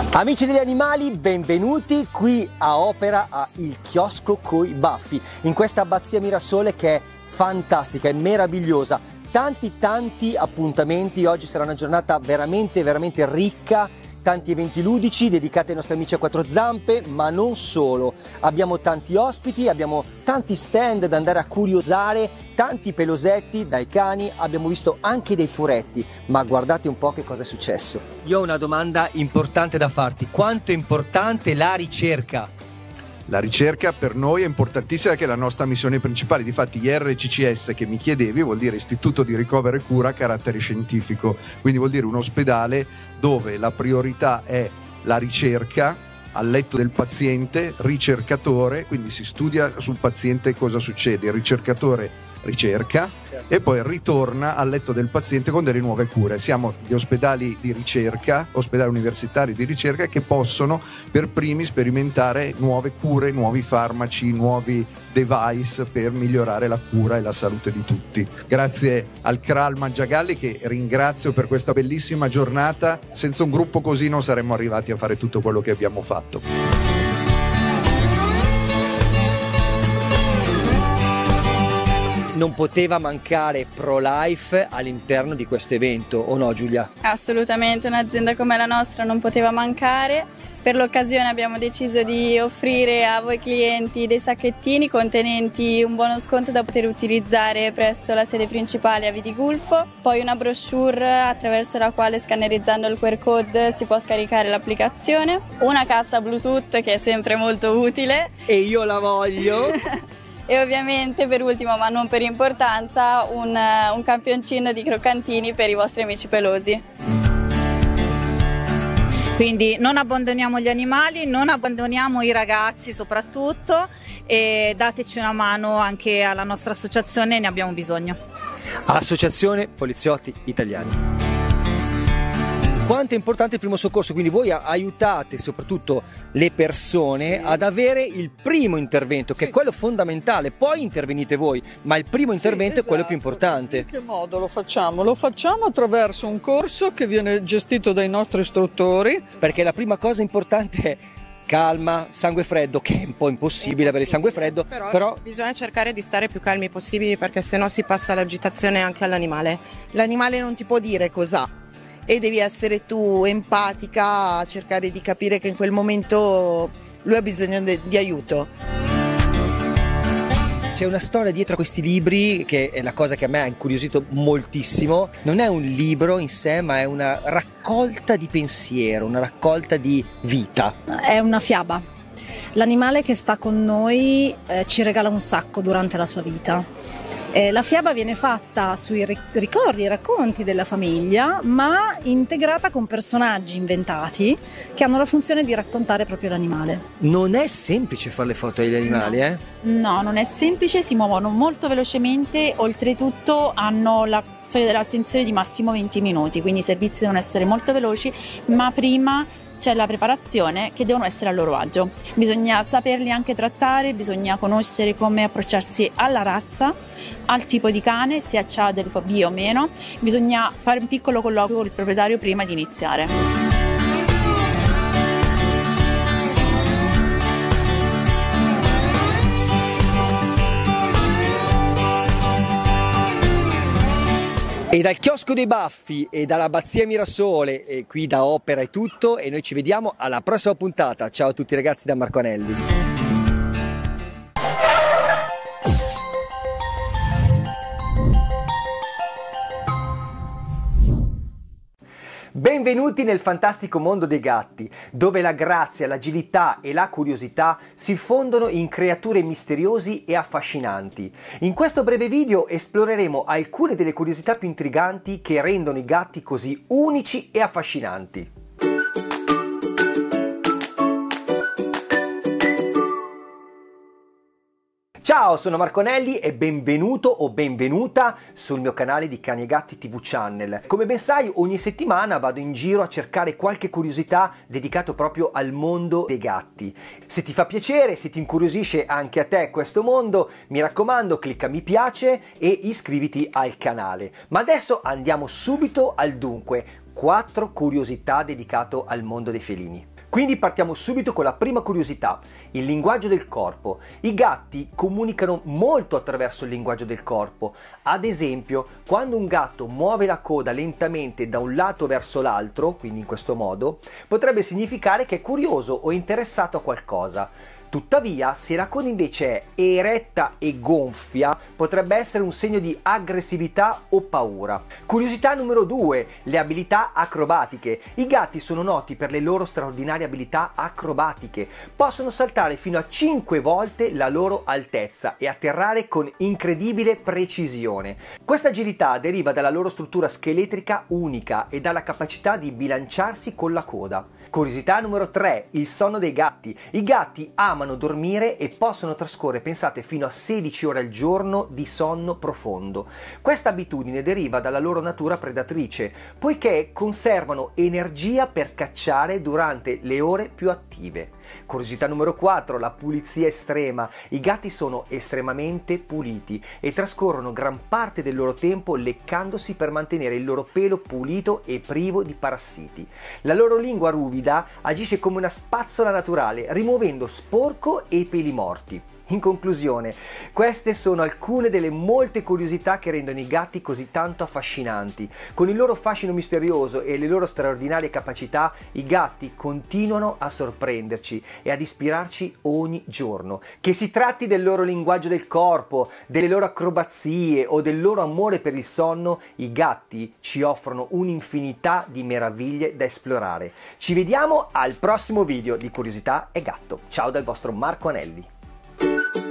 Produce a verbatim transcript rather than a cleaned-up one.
Amici degli animali, benvenuti qui a Opera a Il Chiosco coi Baffi, in questa abbazia Mirasole che è fantastica, è meravigliosa. Tanti tanti appuntamenti, oggi sarà una giornata veramente veramente ricca, tanti eventi ludici dedicati ai nostri amici a quattro zampe, ma non solo. Abbiamo tanti ospiti, abbiamo tanti stand da andare a curiosare, tanti pelosetti dai cani, abbiamo visto anche dei furetti, ma guardate un po' che cosa è successo. Io ho una domanda importante da farti: quanto è importante la ricerca? La ricerca per noi è importantissima, che è la nostra missione principale. Difatti I R C C S, che mi chiedevi, vuol dire Istituto di Ricovero e Cura a carattere scientifico, quindi vuol dire un ospedale dove la priorità è la ricerca al letto del paziente, ricercatore, quindi si studia sul paziente cosa succede, il ricercatore ricerca, certo, e poi ritorna al letto del paziente con delle nuove cure. Siamo gli ospedali di ricerca, ospedali universitari di ricerca, che possono per primi sperimentare nuove cure, nuovi farmaci, nuovi device per migliorare la cura e la salute di tutti. Grazie al C R A L Mangiagalli, che ringrazio per questa bellissima giornata. Senza un gruppo così non saremmo arrivati a fare tutto quello che abbiamo fatto. Non poteva mancare ProLife all'interno di questo evento, o no Giulia? Assolutamente, un'azienda come la nostra non poteva mancare. Per l'occasione abbiamo deciso di offrire a voi clienti dei sacchettini contenenti un buono sconto da poter utilizzare presso la sede principale a Vidigulfo, poi una brochure attraverso la quale, scannerizzando il Q R code, si può scaricare l'applicazione, una cassa Bluetooth che è sempre molto utile. E io la voglio! E ovviamente, per ultimo ma non per importanza, un, un campioncino di croccantini per i vostri amici pelosi. Quindi non abbandoniamo gli animali, non abbandoniamo i ragazzi soprattutto, e dateci una mano anche alla nostra associazione, ne abbiamo bisogno. Associazione Poliziotti Italiani. Quanto è importante il primo soccorso, quindi voi aiutate soprattutto le persone sì. ad avere il primo intervento, che sì. è quello fondamentale, poi intervenite voi, ma il primo intervento sì, esatto. è quello più importante. In che modo lo facciamo? Lo facciamo attraverso un corso che viene gestito dai nostri istruttori. Perché la prima cosa importante è calma, sangue freddo, che è un po' impossibile avere il sangue freddo, però, però bisogna cercare di stare più calmi possibili, perché sennò si passa l'agitazione anche all'animale. L'animale non ti può dire cos'ha e devi essere tu empatica a cercare di capire che in quel momento lui ha bisogno de- di aiuto. C'è una storia dietro a questi libri che è la cosa che a me ha incuriosito moltissimo. Non è un libro in sé, ma è una raccolta di pensiero, una raccolta di vita. È una fiaba. L'animale che sta con noi eh, ci regala un sacco durante la sua vita. Eh, la fiaba viene fatta sui ricordi e racconti della famiglia, ma integrata con personaggi inventati che hanno la funzione di raccontare proprio l'animale. Non è semplice fare le foto agli animali, no. eh? No, non è semplice, si muovono molto velocemente, oltretutto hanno la soglia dell'attenzione di massimo venti minuti, quindi i servizi devono essere molto veloci, ma prima c'è la preparazione, che devono essere a loro agio. Bisogna saperli anche trattare, bisogna conoscere come approcciarsi alla razza, al tipo di cane, se ha delle fobie o meno. Bisogna fare un piccolo colloquio con il proprietario prima di iniziare. E dal Chiosco dei Baffi e dall'Abbazia Mirasole, e qui da Opera è tutto, e noi ci vediamo alla prossima puntata. Ciao a tutti ragazzi da Marco Anelli. Benvenuti nel fantastico mondo dei gatti, dove la grazia, l'agilità e la curiosità si fondono in creature misteriosi e affascinanti. In questo breve video esploreremo alcune delle curiosità più intriganti che rendono i gatti così unici e affascinanti. Ciao, sono Marco Anelli e benvenuto o benvenuta sul mio canale di Cani e Gatti tivù Channel. Come ben sai, ogni settimana vado in giro a cercare qualche curiosità dedicato proprio al mondo dei gatti. Se ti fa piacere, se ti incuriosisce anche a te questo mondo, mi raccomando, clicca mi piace e iscriviti al canale. Ma adesso andiamo subito al dunque. Quattro curiosità dedicate al mondo dei felini. Quindi partiamo subito con la prima curiosità, il linguaggio del corpo. I gatti comunicano molto attraverso il linguaggio del corpo. Ad esempio, quando un gatto muove la coda lentamente da un lato verso l'altro, quindi in questo modo, potrebbe significare che è curioso o interessato a qualcosa. Tuttavia, se la coda invece è eretta e gonfia, potrebbe essere un segno di aggressività o paura. Curiosità numero due, le abilità acrobatiche. I gatti sono noti per le loro straordinarie abilità acrobatiche. Possono saltare fino a cinque volte la loro altezza e atterrare con incredibile precisione. Questa agilità deriva dalla loro struttura scheletrica unica e dalla capacità di bilanciarsi con la coda. Curiosità numero tre, il sonno dei gatti. I gatti amano amano dormire e possono trascorrere, pensate, fino a sedici ore al giorno di sonno profondo. Questa abitudine deriva dalla loro natura predatrice, poiché conservano energia per cacciare durante le ore più attive. Curiosità numero quattro, la pulizia estrema. I gatti sono estremamente puliti e trascorrono gran parte del loro tempo leccandosi per mantenere il loro pelo pulito e privo di parassiti. La loro lingua ruvida agisce come una spazzola naturale, rimuovendo sporco e peli morti. In conclusione, queste sono alcune delle molte curiosità che rendono i gatti così tanto affascinanti. Con il loro fascino misterioso e le loro straordinarie capacità, i gatti continuano a sorprenderci e ad ispirarci ogni giorno. Che si tratti del loro linguaggio del corpo, delle loro acrobazie o del loro amore per il sonno, i gatti ci offrono un'infinità di meraviglie da esplorare. Ci vediamo al prossimo video di Curiosità e Gatto. Ciao dal vostro Marco Anelli.